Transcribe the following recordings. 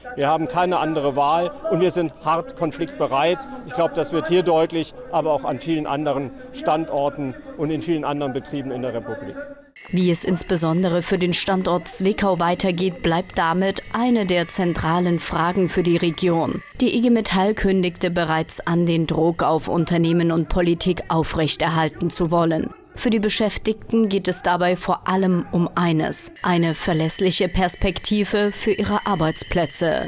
Wir haben keine andere Wahl und wir sind hart konfliktbereit. Ich glaube, das wird hier deutlich, aber auch an vielen anderen Standorten und in vielen anderen Betrieben in der Republik. Wie es insbesondere für den Standort Zwickau weitergeht, bleibt damit eine der zentralen Fragen für die Region. Die IG Metall kündigte bereits an, den Druck auf Unternehmen und Politik aufrechterhalten zu wollen. Für die Beschäftigten geht es dabei vor allem um eines: eine verlässliche Perspektive für ihre Arbeitsplätze.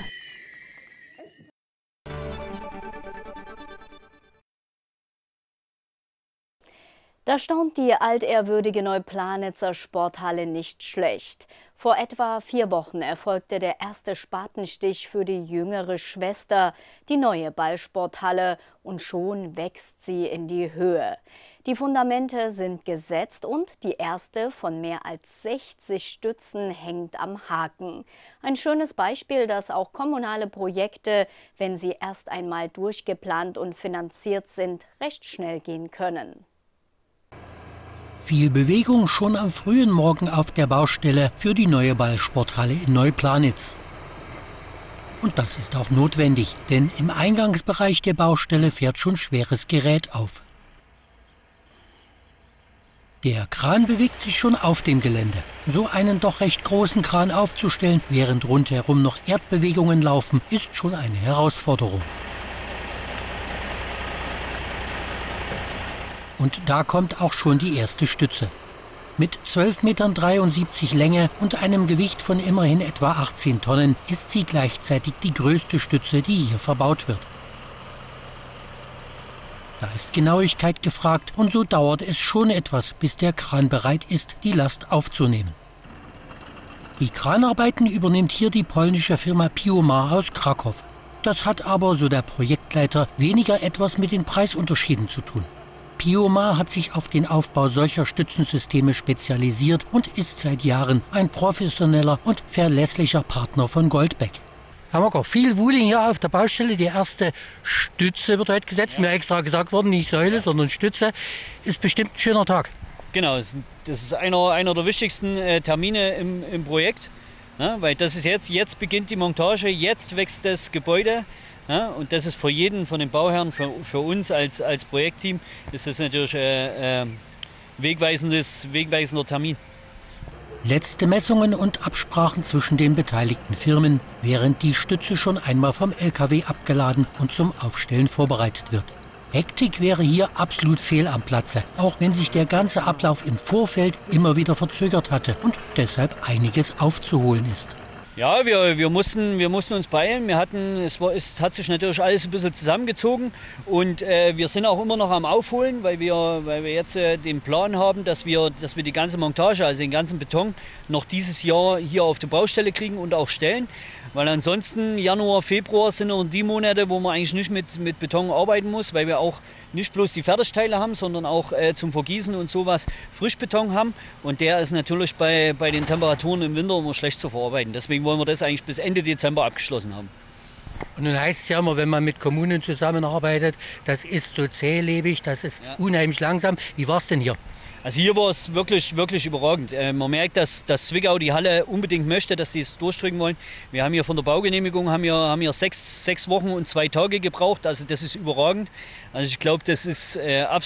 Da staunt die altehrwürdige Neuplanitzer Sporthalle nicht schlecht. Vor etwa 4 Wochen erfolgte der erste Spatenstich für die jüngere Schwester, die neue Ballsporthalle, und schon wächst sie in die Höhe. Die Fundamente sind gesetzt und die erste von mehr als 60 Stützen hängt am Haken. Ein schönes Beispiel, dass auch kommunale Projekte, wenn sie erst einmal durchgeplant und finanziert sind, recht schnell gehen können. Viel Bewegung schon am frühen Morgen auf der Baustelle für die neue Ballsporthalle in Neuplanitz. Und das ist auch notwendig, denn im Eingangsbereich der Baustelle fährt schon schweres Gerät auf. Der Kran bewegt sich schon auf dem Gelände. So einen doch recht großen Kran aufzustellen, während rundherum noch Erdbewegungen laufen, ist schon eine Herausforderung. Und da kommt auch schon die erste Stütze. Mit 12,73 Metern Länge und einem Gewicht von immerhin etwa 18 Tonnen ist sie gleichzeitig die größte Stütze, die hier verbaut wird. Da ist Genauigkeit gefragt und so dauert es schon etwas, bis der Kran bereit ist, die Last aufzunehmen. Die Kranarbeiten übernimmt hier die polnische Firma Piomar aus Krakow. Das hat aber, so der Projektleiter, weniger etwas mit den Preisunterschieden zu tun. Piomar hat sich auf den Aufbau solcher Stützensysteme spezialisiert und ist seit Jahren ein professioneller und verlässlicher Partner von Goldbeck. Haben wir gar viel Wuling hier auf der Baustelle. Die erste Stütze wird heute gesetzt. Mir extra gesagt worden, nicht Säule, sondern Stütze. Ist bestimmt ein schöner Tag. Genau, das ist einer der wichtigsten Termine im Projekt. Ja, weil das ist jetzt beginnt die Montage, jetzt wächst das Gebäude. Ja, und das ist für jeden von den Bauherren, für uns als Projektteam, ist das natürlich wegweisender Termin. Letzte Messungen und Absprachen zwischen den beteiligten Firmen, während die Stütze schon einmal vom LKW abgeladen und zum Aufstellen vorbereitet wird. Hektik wäre hier absolut fehl am Platze, auch wenn sich der ganze Ablauf im Vorfeld immer wieder verzögert hatte und deshalb einiges aufzuholen ist. Ja, wir mussten uns beeilen. Es hat sich natürlich alles ein bisschen zusammengezogen und wir sind auch immer noch am Aufholen, weil wir jetzt den Plan haben, dass wir die ganze Montage, also den ganzen Beton, noch dieses Jahr hier auf die Baustelle kriegen und auch stellen. Weil ansonsten Januar, Februar sind noch die Monate, wo man eigentlich nicht mit Beton arbeiten muss, weil wir auch nicht bloß die Fertigteile haben, sondern auch zum Vergießen und sowas Frischbeton haben. Und der ist natürlich bei den Temperaturen im Winter immer schlecht zu verarbeiten. Deswegen wollen wir das eigentlich bis Ende Dezember abgeschlossen haben. Und nun heißt es ja immer, wenn man mit Kommunen zusammenarbeitet, das ist so zählebig, das ist unheimlich langsam. Wie war es denn hier? Also hier war es wirklich, wirklich überragend. Man merkt, dass Zwickau die Halle unbedingt möchte, dass die es durchdrücken wollen. Wir haben hier von der Baugenehmigung haben hier 6 Wochen und 2 Tage gebraucht. Also das ist überragend. Also ich glaube, das ist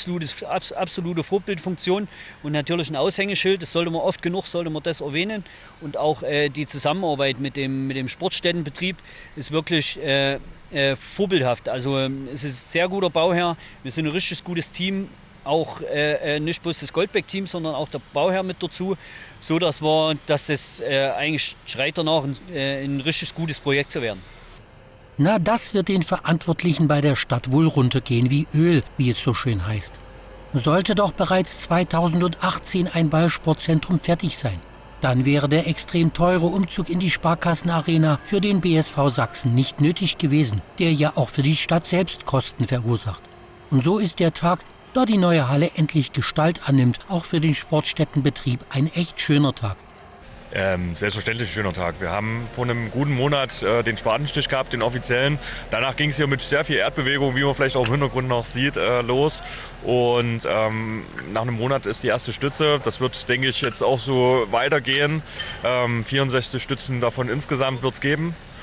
absolute Vorbildfunktion und natürlich ein Aushängeschild. Das sollte man oft genug das erwähnen. Und auch die Zusammenarbeit mit dem Sportstättenbetrieb ist wirklich vorbildhaft. Also es ist ein sehr guter Bauherr. Wir sind ein richtig gutes Team. Auch nicht bloß das Goldbeck-Team, sondern auch der Bauherr mit dazu, so dass das eigentlich schreit danach, ein richtig gutes Projekt zu werden. Na, das wird den Verantwortlichen bei der Stadt wohl runtergehen wie Öl, wie es so schön heißt. Sollte doch bereits 2018 ein Ballsportzentrum fertig sein. Dann wäre der extrem teure Umzug in die Sparkassenarena für den BSV Sachsen nicht nötig gewesen, der ja auch für die Stadt selbst Kosten verursacht. Und so ist der Tag, da die neue Halle endlich Gestalt annimmt, auch für den Sportstättenbetrieb ein echt schöner Tag. Selbstverständlich ein schöner Tag. Wir haben vor einem guten Monat den Spatenstich gehabt, den offiziellen. Danach ging es hier mit sehr viel Erdbewegung, wie man vielleicht auch im Hintergrund noch sieht, los. Und nach einem Monat ist die erste Stütze. Das wird, denke ich, jetzt auch so weitergehen. 64 Stützen davon insgesamt wird es geben.